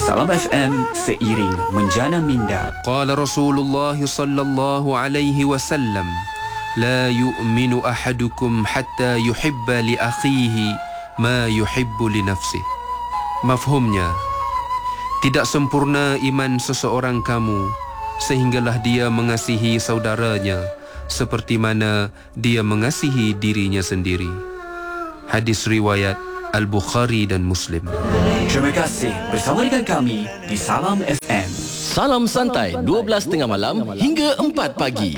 Salam FM seiring menjana minda. Qala Rasulullah sallallahu alaihi wasallam, la yu'minu ahadukum hatta yuhibba li akhihi ma yuhibbu li nafsihi. Mafhumnya, tidak sempurna iman seseorang kamu sehinggalah dia mengasihi saudaranya seperti mana dia mengasihi dirinya sendiri. Hadis riwayat Al-Bukhari dan Muslim. Terima kasih bersama dengan kami di Salam FM. Salam santai 12 tengah malam hingga 4 pagi.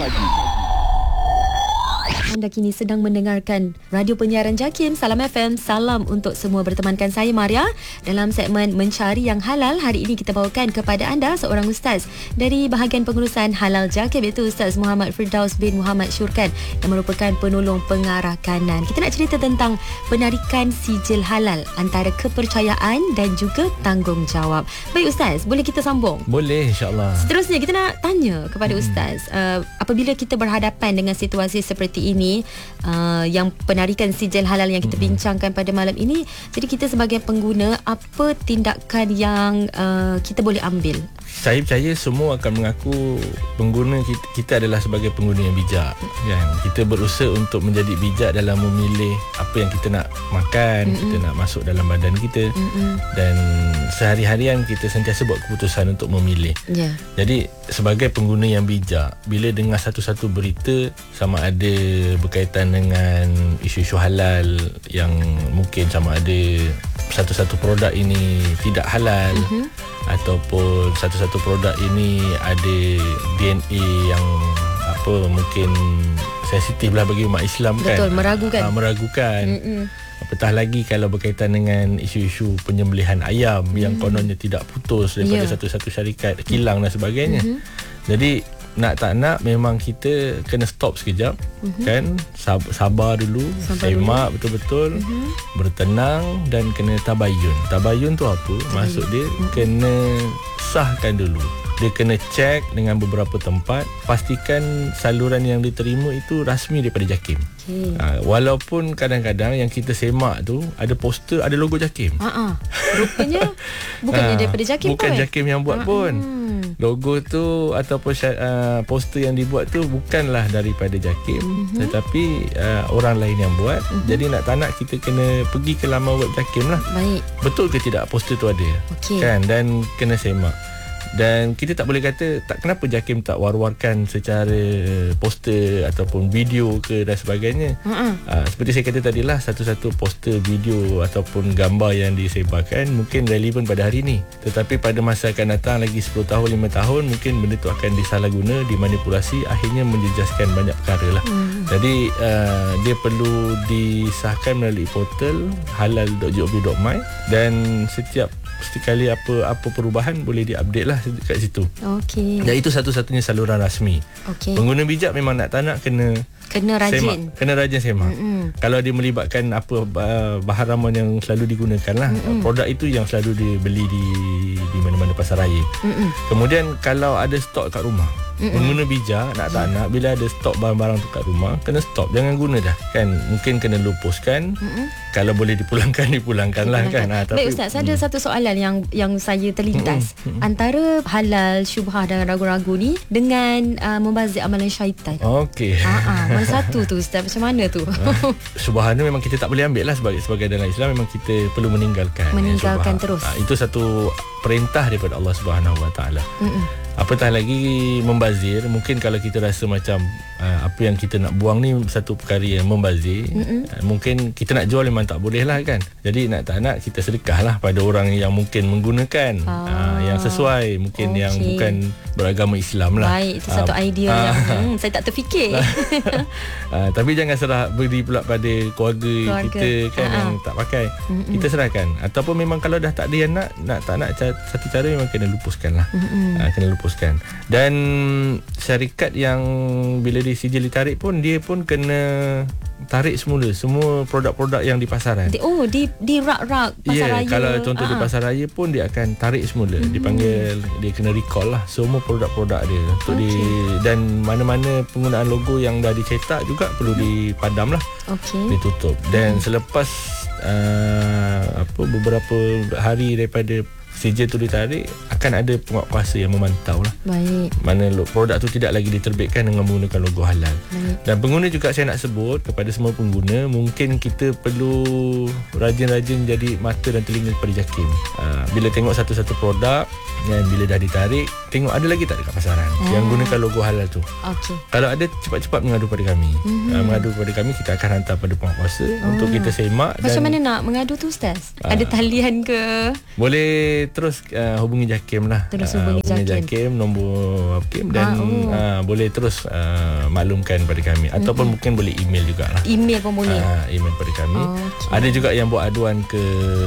Anda kini sedang mendengarkan radio penyiaran JAKIM Salam FM. Salam untuk semua, bertemankan saya Maria dalam segmen Mencari Yang Halal. Hari ini kita bawakan kepada anda seorang ustaz dari bahagian pengurusan halal JAKIM, iaitu Ustaz Muhammad Firdaus bin Muhammad Syurkan, yang merupakan penolong pengarah kanan. Kita nak cerita tentang penarikan sijil halal, antara kepercayaan dan juga tanggungjawab. Baik Ustaz, boleh kita sambung? Boleh, insyaAllah. Seterusnya kita nak tanya kepada Ustaz, apabila kita berhadapan dengan situasi seperti ini, yang penarikan sijil halal yang kita bincangkan pada malam ini, jadi kita sebagai pengguna, apa tindakan yang kita boleh ambil? Saya percaya semua akan mengaku pengguna kita adalah sebagai pengguna yang bijak, kan? Kita berusaha untuk menjadi bijak dalam memilih apa yang kita nak makan, kita nak masuk dalam badan kita, dan sehari-harian kita sentiasa buat keputusan untuk memilih. Jadi sebagai pengguna yang bijak, bila dengar satu-satu berita sama ada berkaitan dengan isu-isu halal yang mungkin sama ada satu-satu produk ini tidak halal, ataupun satu-satu produk ini ada DNA yang mungkin sensitif lah bagi umat Islam, kan? Betul, meragukan. Apatah lagi kalau berkaitan dengan isu-isu penyembelihan ayam yang kononnya tidak putus daripada satu-satu syarikat, kilang dan sebagainya. Jadi nak tak nak memang kita kena stop sekejap, kan? Sabar dulu, semak betul-betul, bertenang dan kena tabayun. Tabayun tu apa? Maksud dia kena sahkan dulu. Dia kena cek dengan beberapa tempat, pastikan saluran yang diterima itu rasmi daripada JAKIM. Walaupun kadang-kadang yang kita semak tu ada poster, ada logo JAKIM. Rupanya bukannya daripada JAKIM bukan pun. JAKIM yang buat pun. Logo tu ataupun poster yang dibuat tu bukanlah daripada JAKIM, tetapi orang lain yang buat. Jadi nak tak nak kita kena pergi ke laman web JAKIM lah. Baik. Betul ke tidak poster tu ada? Kan? Dan kena semak. Dan kita tak boleh kata kenapa JAKIM tak war-warkan secara poster ataupun video ke dan sebagainya. Seperti saya kata tadilah, satu-satu poster, video ataupun gambar yang disebarkan mungkin relevan pada hari ini, tetapi pada masa akan datang lagi 10 tahun, 5 tahun mungkin benda tu akan disalahguna, dimanipulasi, akhirnya menjejaskan banyak perkara lah. Jadi dia perlu disahkan melalui portal halal.gov.my, dan setiap sekali apa perubahan boleh diupdate lah dekat situ. Dan itu satu-satunya saluran rasmi. Pengguna bijak memang nak tak nak kena rajin semak. Kena rajin semak. Kalau dia melibatkan apa bahan ramuan yang selalu digunakan lah, produk itu yang selalu dibeli di mana-mana pasar raya. Kemudian kalau ada stok kat rumah, pengguna bijak nak tak nak bila ada stok barang-barang tu kat rumah, kena stop, jangan guna dah, kan? Mungkin kena lupuskan. Kalau boleh dipulangkan lah, kan? Baik Ustaz, ada satu soalan yang saya terlintas. Antara halal, syubhah dan ragu-ragu ni dengan membazir amalan syaitan. Mana satu tu Ustaz? Macam mana tu? Syubhah ni memang kita tak boleh ambil lah sebagai dalam Islam. Memang kita perlu meninggalkan terus. Itu satu perintah daripada Allah Subhanahu Wa Taala. Apatah lagi membazir, mungkin kalau kita rasa macam apa yang kita nak buang ni satu perkara yang membazir, mungkin kita nak jual memang tak boleh lah, kan? Jadi nak tak nak kita sedekah lah pada orang yang mungkin menggunakan yang sesuai, mungkin yang bukan beragama Islam lah. Baik, itu satu idea yang saya tak terfikir. Tapi jangan serah beri pula pada keluarga kita, kan, yang tak pakai. Kita serahkan. Ataupun memang kalau dah tak ada yang nak tak nak, satu cara memang kena lupuskan lah. Kena lupuskan. Dan syarikat yang bila disijil ditarik pun, dia pun kena tarik semula semua produk-produk yang di pasaran. Di rak-rak pasar raya. Kalau contoh di pasar raya pun dia akan tarik semula. Dipanggil, dia kena recall lah semua produk-produk dia untuk dan mana-mana penggunaan logo yang dah dicetak juga perlu dipadam lah, ditutup. Dan selepas beberapa hari daripada sijil tu ditarik, akan ada penguatkuasa yang memantau lah. Baik. Mana produk tu tidak lagi diterbitkan dengan menggunakan logo halal. Dan pengguna juga saya nak sebut kepada semua pengguna, mungkin kita perlu rajin-rajin jadi mata dan telinga kepada JAKIM. Bila tengok satu-satu produk dan bila dah ditarik, tengok ada lagi tak dekat pasaran yang gunakan logo halal tu. Kalau ada, cepat-cepat mengadu pada kami. Mengadu kepada kami, kita akan hantar pada penguatkuasa untuk kita semak. Macam mana nak mengadu tu, Ustaz? Ada talian ke? Boleh terus hubungi JAKIM lah. Terus hubungi JAKIM, nombor JAKIM dan boleh terus maklumkan pada kami. Ataupun mungkin boleh email jugalah. Email pun boleh? Email pada kami. Ada juga yang buat aduan ke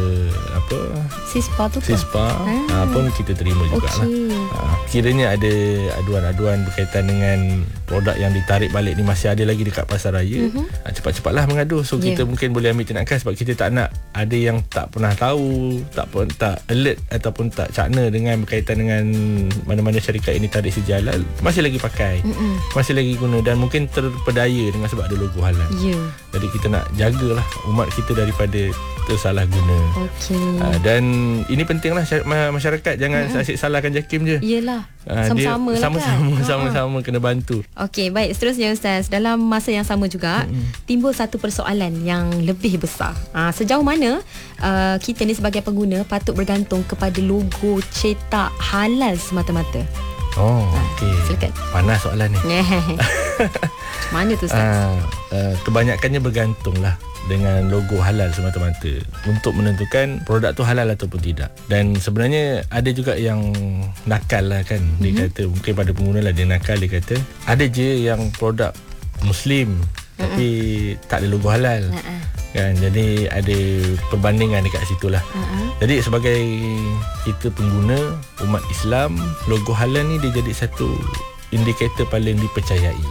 SISPA tu ke? SISPA pun kita terima jugalah. Kiranya ada aduan-aduan berkaitan dengan produk yang ditarik balik ni masih ada lagi dekat pasar raya, cepat-cepatlah mengadu. So kita mungkin boleh ambil tindakan, sebab kita tak nak ada yang tak pernah tahu, tak alert ataupun tak cakna dengan berkaitan dengan mana-mana syarikat ini tarik sijil halal, masih lagi pakai, masih lagi guna dan mungkin terpedaya dengan sebab ada logo halal. Jadi kita nak jagalah umat kita daripada tersalah guna. Dan ini pentinglah masyarakat jangan asyik salahkan JAKIM je. Yelah, sama-sama lah kan. Sama-sama kena bantu. Okey, baik, seterusnya Ustaz. Dalam masa yang sama juga timbul satu persoalan yang lebih besar. Sejauh mana kita ni sebagai pengguna patut bergantung kepada logo cetak halal semata-mata? Okey. Silakan. Panas soalan ni. Mana tu, Ustaz? Kebanyakannya bergantunglah dengan logo halal semata-mata untuk menentukan produk tu halal ataupun tidak. Dan sebenarnya ada juga yang nakal lah kan. Dia kata, mungkin pada pengguna lah dia nakal, dia kata ada je yang produk Muslim tapi tak ada logo halal kan. Jadi ada perbandingan dekat situ lah. Jadi sebagai kita pengguna umat Islam, logo halal ni dia jadi satu indikator paling dipercayai.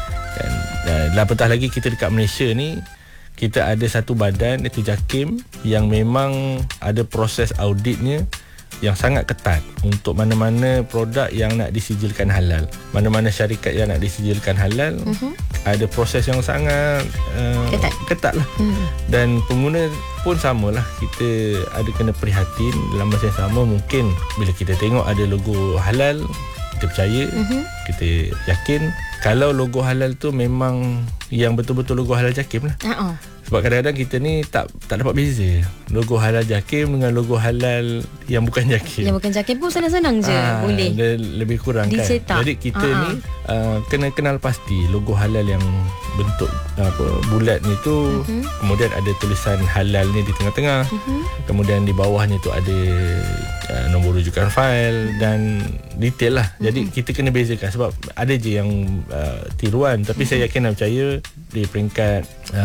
Dan apatah lagi kita dekat Malaysia ni, kita ada satu badan iaitu JAKIM yang memang ada proses auditnya yang sangat ketat untuk mana-mana produk yang nak disijilkan halal. Mana-mana syarikat yang nak disijilkan halal, ada proses yang sangat ketat lah. Dan pengguna pun samalah, kita ada kena prihatin dalam masa yang sama. Mungkin bila kita tengok ada logo halal, kita percaya, kita yakin kalau logo halal tu memang yang betul-betul logo halal JAKIM lah. Sebab kadang-kadang kita ni tak dapat beza logo halal JAKIM dengan logo halal yang bukan JAKIM. Yang bukan JAKIM pun senang-senang je boleh. Dia lebih kurang dicetak. Kan. Jadi kita ni kena kenal pasti logo halal yang bentuk bulat ni tu, kemudian ada tulisan halal ni di tengah-tengah. Kemudian di bawahnya tu ada nombor rujukan fail dan detail lah. Jadi kita kena bezakan, sebab ada je yang tiruan, tapi saya yakin dan percaya di peringkat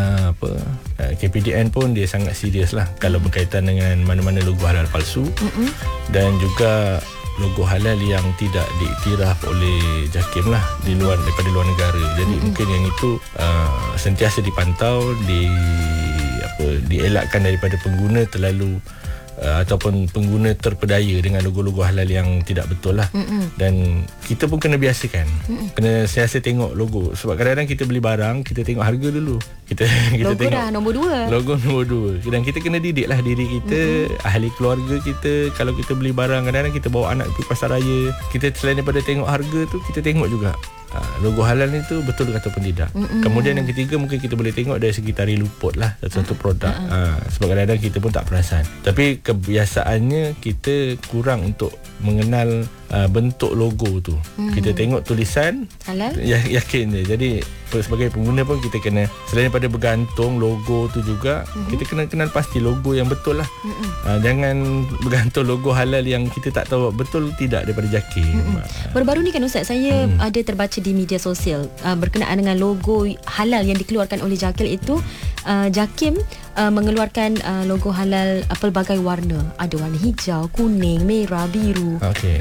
KPDN pun dia sangat serius lah kalau berkaitan dengan mana-mana logo halal palsu dan juga logo halal yang tidak diiktiraf oleh JAKIM lah daripada luar negara. Jadi mungkin yang itu sentiasa dipantau, dielakkan daripada pengguna terlalu ataupun pengguna terpedaya dengan logo-logo halal yang tidak betul lah. Dan kita pun kena biasakan, kena sentiasa tengok logo. Sebab kadang-kadang kita beli barang, kita tengok harga dulu, kita logo tengok dah nombor 2. Logo nombor 2. Dan kita kena didik lah diri kita, ahli keluarga kita. Kalau kita beli barang, kadang-kadang kita bawa anak pergi pasar raya, kita selain daripada tengok harga tu, kita tengok juga logo halal ni tu betul ataupun tidak. Kemudian yang ketiga, mungkin kita boleh tengok dari segi tarikh luput lah satu produk. Sebab kadang-kadang kita pun tak perasan. Tapi kebiasaannya kita kurang untuk mengenal bentuk logo tu. Kita tengok tulisan halal, yakin je. Jadi sebagai pengguna pun kita kena, selain daripada bergantung logo tu juga, kita kena kenal pasti logo yang betul lah. Jangan bergantung logo halal yang kita tak tahu betul tidak daripada JAKIM. Baru-baru ni kan Ustaz, saya ada terbaca di media sosial berkenaan dengan logo halal yang dikeluarkan oleh JAKIM itu. JAKIM mengeluarkan logo halal pelbagai warna. Ada warna hijau, kuning, merah, biru.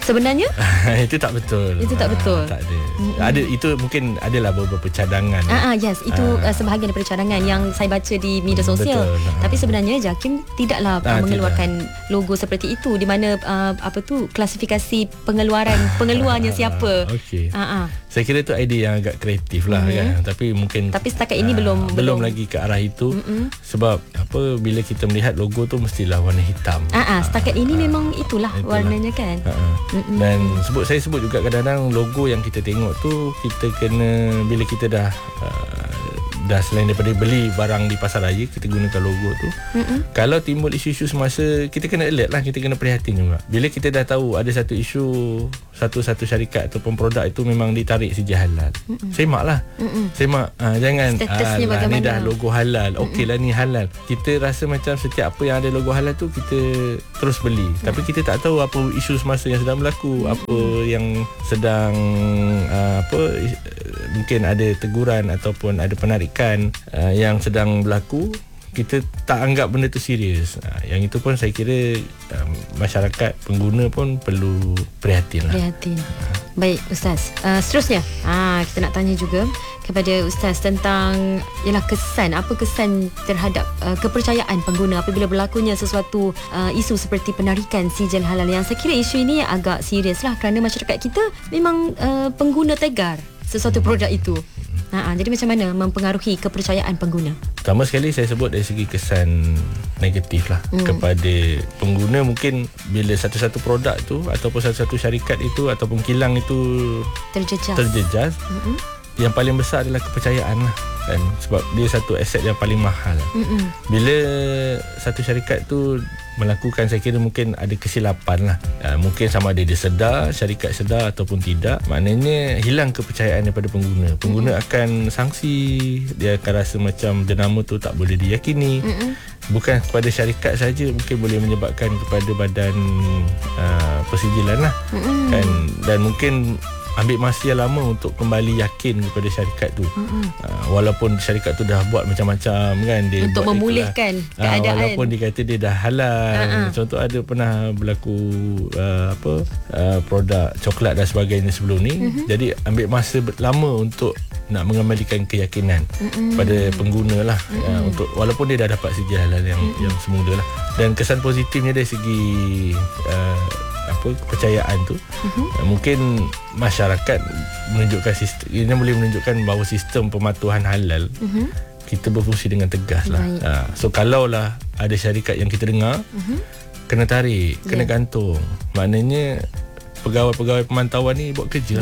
Sebenarnya itu tak betul. Itu tak betul. Tak ada. Ada, itu mungkin adalah beberapa cadangan. Yes, itu sebahagian daripada cadangan yang saya baca di media sosial. Betul. Tapi sebenarnya JAKIM tidaklah mengeluarkan logo seperti itu, di mana klasifikasi pengeluarnya siapa. Okey. Saya kira tu idea yang agak kreatif lah kan. Tapi mungkin setakat ini belum lagi ke arah itu. Sebab bila kita melihat logo tu mestilah warna hitam. Setakat ini memang itulah warnanya kan. Dan saya sebut juga kadang-kadang logo yang kita tengok tu, kita kena, bila kita dah selain daripada beli barang di pasar raya, kita gunakan logo tu. Kalau timbul isu-isu semasa, kita kena alert lah, kita kena prihatin juga. Bila kita dah tahu ada satu isu, satu syarikat ataupun produk itu memang ditarik sijil halal, semak lah. Semak, jangan ni dah logo halal, okey lah ni halal. Kita rasa macam setiap apa yang ada logo halal tu kita terus beli. Tapi kita tak tahu apa isu semasa yang sedang berlaku, apa yang sedang mungkin ada teguran ataupun ada penarikan yang sedang berlaku. Kita tak anggap benda tu serius. Yang itu pun saya kira masyarakat pengguna pun perlu prihatin lah. Baik Ustaz, seterusnya kita nak tanya juga kepada Ustaz tentang kesan, apa kesan terhadap kepercayaan pengguna apabila berlakunya sesuatu isu seperti penarikan sijil halal, yang saya kira isu ini agak serius lah, kerana masyarakat kita memang pengguna tegar sesuatu produk itu. Jadi macam mana mempengaruhi kepercayaan pengguna? Pertama sekali saya sebut dari segi kesan negatif lah kepada pengguna. Mungkin bila satu-satu produk tu ataupun satu-satu syarikat itu ataupun kilang itu terjejas, yang paling besar adalah kepercayaan lah kan? Sebab dia satu aset yang paling mahal. Bila satu syarikat tu melakukan, saya kira mungkin ada kesilapan lah, mungkin sama ada dia sedar, syarikat sedar ataupun tidak, maknanya hilang kepercayaan daripada pengguna. Pengguna akan sanksi, dia akan rasa macam jenama tu tak boleh diyakini. Bukan kepada syarikat saja, mungkin boleh menyebabkan kepada badan persijilan lah kan? Dan mungkin ambil masa yang lama untuk kembali yakin kepada syarikat tu. Walaupun syarikat tu dah buat macam-macam kan, dia untuk buat memulihkan keadaan. Walaupun dia kata dia dah halal. Contoh ada pernah berlaku produk coklat dan sebagainya sebelum ni. Jadi ambil masa lama untuk nak mengembalikan keyakinan pada pengguna lah, untuk walaupun dia dah dapat sijil halal yang semula lah. Dan kesan positifnya dari segi kepercayaan tu, mungkin masyarakat menunjukkan sistem ini, boleh menunjukkan bahawa sistem pematuhan halal kita berfungsi dengan tegas lah. So kalaulah ada syarikat yang kita dengar kena tarik, kena gantung, maknanya pegawai-pegawai pemantauan ni buat kerja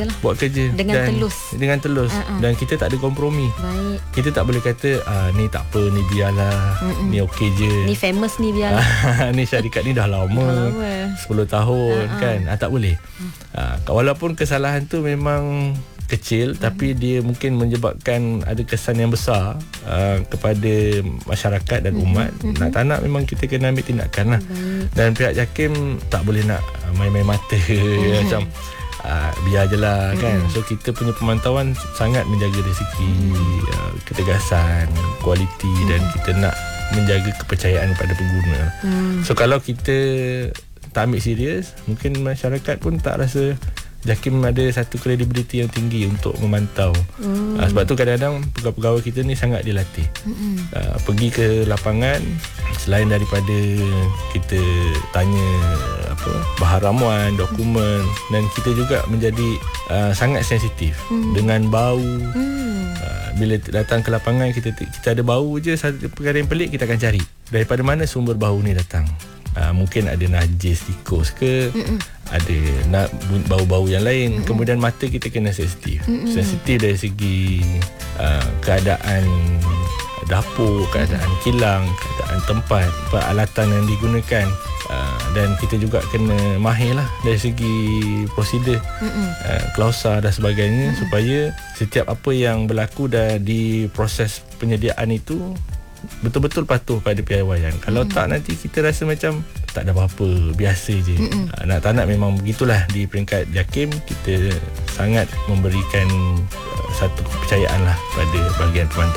dengan telus dan kita tak ada kompromi. Baik. Kita tak boleh kata ni tak apa, ni biarlah, ni okey je, ni famous ni biarlah. Ni syarikat ni dah lama 10 tahun kan. Tak boleh. Walaupun kesalahan tu memang kecil, tapi dia mungkin menyebabkan ada kesan yang besar kepada masyarakat dan umat. Nak tak nak memang kita kena ambil tindakan lah. Dan pihak JAKIM tak boleh nak main-main mata macam biar je lah kan. So kita punya pemantauan sangat menjaga dari segi ketegasan, kualiti, dan kita nak menjaga kepercayaan pada pengguna. So kalau kita tak ambil serius, mungkin masyarakat pun tak rasa JAKIM ada satu kredibiliti yang tinggi untuk memantau. Sebab tu kadang-kadang pegawai-pegawai kita ni sangat dilatih. Pergi ke lapangan, selain daripada kita tanya bahan ramuan, dokumen, dan kita juga menjadi sangat sensitif dengan bau. Bila datang ke lapangan, kita ada bau je, satu perkara yang pelik kita akan cari daripada mana sumber bau ni datang. Mungkin ada najis tikus ke, ada bau-bau yang lain. Kemudian mata kita kena sensitif. Sensitif dari segi keadaan dapur, keadaan kilang, keadaan tempat, peralatan yang digunakan. Dan kita juga kena mahir lah dari segi prosedur, klausa dan sebagainya, supaya setiap apa yang berlaku di proses penyediaan itu betul-betul patuh pada piawaian. Kalau tak, nanti kita rasa macam tak ada apa-apa, biasa je. Nak tak nak memang begitulah. Di peringkat JAKIM kita sangat memberikan satu kepercayaan lah pada bahagian pemantauan.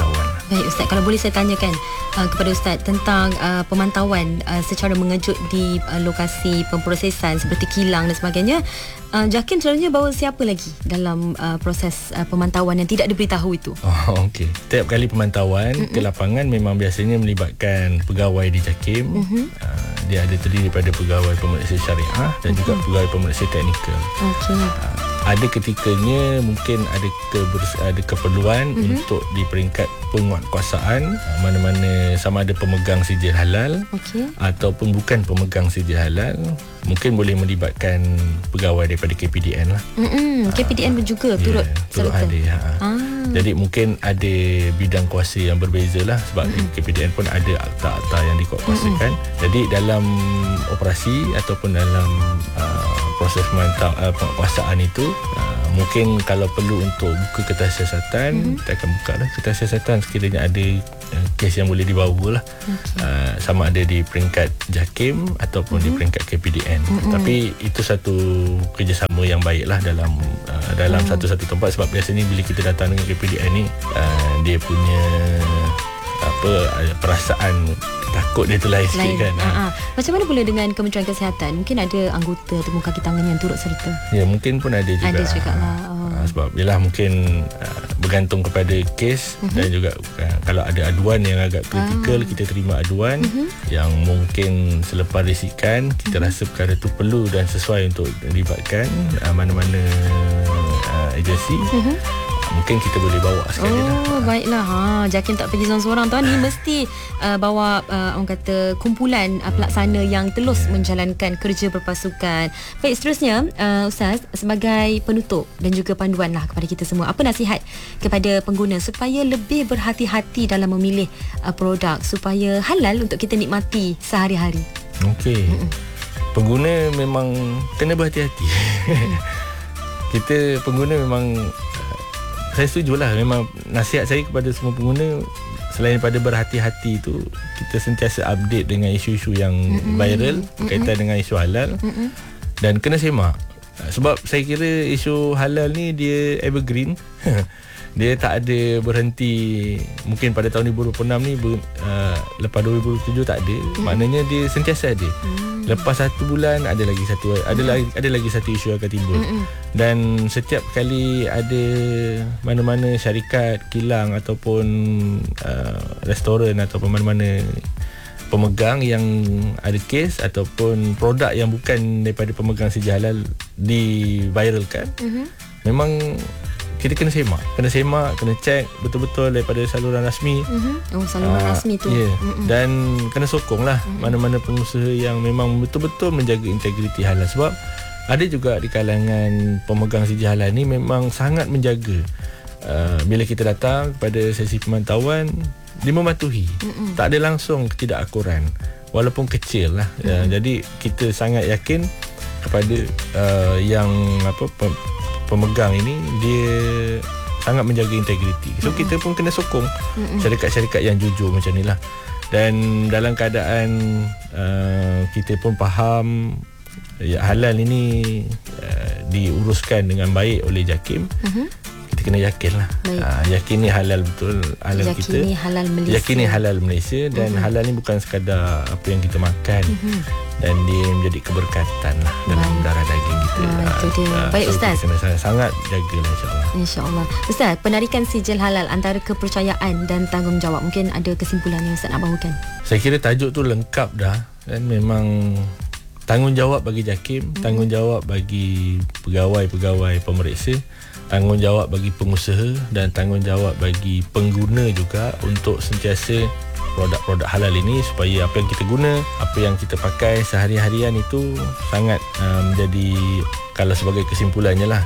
Baik Ustaz, kalau boleh saya tanyakan kepada Ustaz tentang pemantauan secara mengejut di lokasi pemprosesan seperti kilang dan sebagainya. JAKIM selalunya bawa siapa lagi dalam proses pemantauan yang tidak diberitahu itu? Okey. Setiap kali pemantauan ke lapangan memang biasanya melibatkan pegawai di JAKIM. Dia ada terdiri daripada pegawai pemeriksa syariah dan juga pegawai pemeriksa teknikal. Okey. Ada ketikanya mungkin ada keperluan untuk di peringkat penguatkuasaan, mana-mana sama ada pemegang sijil halal ataupun bukan pemegang sijil halal, mungkin boleh melibatkan pegawai daripada KPDN lah. KPDN pun juga turut serta. Jadi mungkin ada bidang kuasa yang berbeza lah, sebab KPDN pun ada akta-akta yang dikuatkuasakan. Jadi dalam operasi ataupun dalam proses penguatkuasaan itu, mungkin kalau perlu untuk buka kertas siasatan, kita akan buka lah kertas siasatan sekiranya ada kes yang boleh dibawa lah. Sama ada di peringkat JAKIM ataupun di peringkat KPDN. Tapi itu satu kerjasama yang baik lah dalam satu-satu tempat, sebab biasanya bila kita datang dengan KPDN ni, dia punya perasaan takut dia tu lain sikit kan. Macam mana pula dengan Kementerian Kesihatan? Mungkin ada anggota temu kaki tangan yang turut serta. Ya, mungkin pun ada juga. Ada juga lah. Sebab yelah mungkin bergantung kepada kes dan juga kalau ada aduan yang agak kritikal, kita terima aduan yang mungkin selepas risikan kita rasa perkara tu perlu dan sesuai untuk libatkan mana-mana agensi. Mungkin kita boleh bawa sekali lah. Baiklah. JAKIM tak pergi seorang-seorang tuan. Ni mesti bawa orang kata kumpulan pelaksana yang terus menjalankan kerja berpasukan. Baik, seterusnya Ustaz, sebagai penutup dan juga panduan lah kepada kita semua, apa nasihat kepada pengguna supaya lebih berhati-hati dalam memilih produk supaya halal untuk kita nikmati sehari-hari? Okey. Pengguna memang kena berhati-hati. Kita pengguna memang, saya setujulah, memang nasihat saya kepada semua pengguna, selain daripada berhati-hati itu, kita sentiasa update dengan isu-isu yang viral berkaitan dengan isu halal dan kena semak. Sebab saya kira isu halal ni dia evergreen. Dia tak ada berhenti. Mungkin pada tahun 2026 ni lepas 2007 tak ada. Maknanya dia sentiasa ada. Lepas 1 bulan ada lagi satu isu akan timbul. Dan setiap kali ada mana-mana syarikat, kilang ataupun restoran ataupun mana-mana pemegang yang ada kes ataupun produk yang bukan daripada pemegang sijil halal diviralkan, memang kita kena semak, kena cek betul-betul daripada saluran rasmi. Saluran rasmi tu. Dan kena sokong lah mana-mana pengusaha yang memang betul-betul menjaga integriti halal. Sebab ada juga di kalangan pemegang sijil halal ni memang sangat menjaga. Bila kita datang pada sesi pemantauan, dia mematuhi. Tak ada langsung ketidakakuran, walaupun kecil lah. Jadi kita sangat yakin kepada yang pemegang ini, dia sangat menjaga integriti. So kita pun kena sokong syarikat-syarikat yang jujur macam ni lah. Dan dalam keadaan kita pun faham halal ini diuruskan dengan baik oleh JAKIM, kita kena yakin lah. Yakin ni halal betul, halal yakin kita. Yakin ni halal Malaysia. Dan halal ni bukan sekadar apa yang kita makan, dan dia menjadi keberkatan lah dalam darah daging kita. Itu dia. Baik Ustaz, kita kena sangat jagalah insyaAllah. Ustaz, penarikan sijil halal antara kepercayaan dan tanggungjawab, mungkin ada kesimpulan yang Ustaz nak bawakan? Saya kira tajuk tu lengkap dah. Dan memang tanggungjawab bagi JAKIM, tanggungjawab bagi pegawai-pegawai pemeriksa, tanggungjawab bagi pengusaha dan tanggungjawab bagi pengguna juga untuk sentiasa produk-produk halal ini, supaya apa yang kita guna, apa yang kita pakai sehari-harian itu sangat menjadi, kalau sebagai kesimpulannya lah,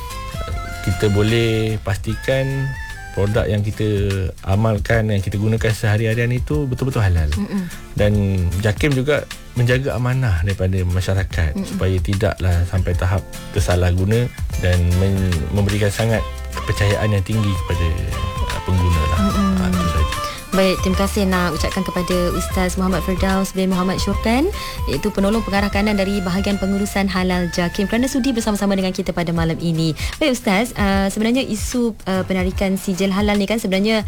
kita boleh pastikan produk yang kita amalkan, yang kita gunakan sehari-harian itu betul-betul halal. Dan JAKIM juga menjaga amanah daripada masyarakat supaya tidaklah sampai tahap tersalah guna, dan memberikan sangat kepercayaan yang tinggi kepada pengguna lah. Itu saja. Baik, terima kasih nak ucapkan kepada Ustaz Muhammad Firdaus bin Muhammad Syurkan, iaitu penolong pengarah kanan dari bahagian pengurusan halal JAKIM, kerana sudi bersama-sama dengan kita pada malam ini. Baik Ustaz, sebenarnya isu penarikan sijil halal ni kan sebenarnya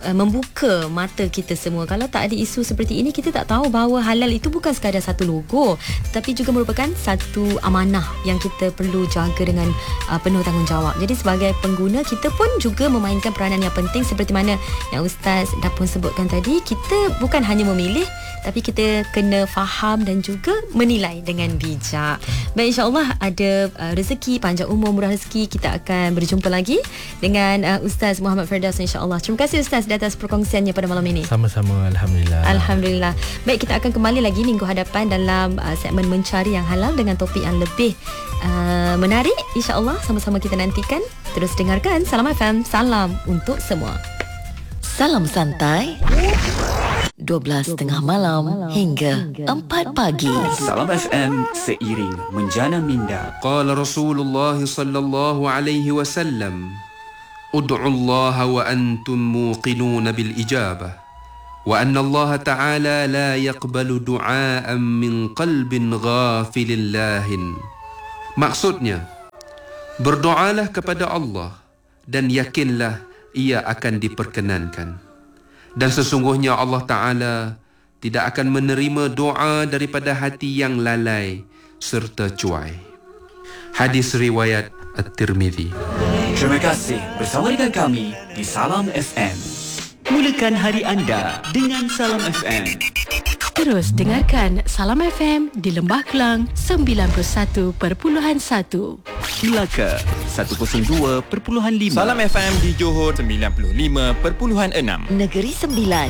membuka mata kita semua. Kalau tak ada isu seperti ini, kita tak tahu bahawa halal itu bukan sekadar satu logo, tapi juga merupakan satu amanah yang kita perlu jaga dengan penuh tanggungjawab. Jadi sebagai pengguna, kita pun juga memainkan peranan yang penting seperti mana yang Ustaz dah pun sebutkan tadi. Kita bukan hanya memilih, tapi kita kena faham dan juga menilai dengan bijak. Baik, insyaAllah ada rezeki, panjang umur, murah rezeki. Kita akan berjumpa lagi dengan Ustaz Muhammad Firdaus, insyaAllah. Terima kasih Ustaz di atas perkongsiannya pada malam ini. Sama-sama, Alhamdulillah. Alhamdulillah. Baik, kita akan kembali lagi minggu hadapan dalam segmen Mencari yang Halal dengan topik yang lebih menarik. InsyaAllah sama-sama kita nantikan. Terus dengarkan Salam FM, salam untuk semua. Salam santai 12 tengah malam hingga 4 pagi. Salam FM seiring menjana minda. Qala Rasulullah sallallahu alaihi wasallam, ud'u Allah wa antum muqinun bil ijabah, wa anna Allah ta'ala la yaqbalu du'aan min qalbin ghafilin lahin. Maksudnya, berdoalah kepada Allah dan yakinlah ia akan diperkenankan. Dan sesungguhnya Allah Ta'ala tidak akan menerima doa daripada hati yang lalai serta cuai. Hadis riwayat At-Tirmidzi. Terima kasih bersama dengan kami di Salam FM. Mulakan hari anda dengan Salam FM. Terus dengarkan Salam FM di Lembah Kelang 91.1, Melaka 102.5, Salam FM di Johor 95.6, Negeri Sembilan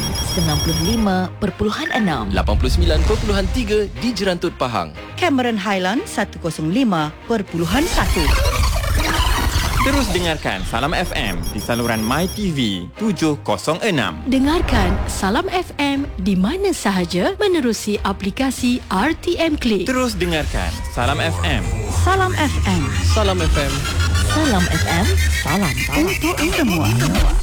95.6, 89.3 di Jerantut Pahang. Cameron Highland 105.1. Terus dengarkan Salam FM di saluran MyTV 706. dengarkan Salam FM di mana sahaja menerusi aplikasi RTM Click. Terus dengarkan Salam FM. Salam FM. Salam FM. Salam FM, salam untuk semua.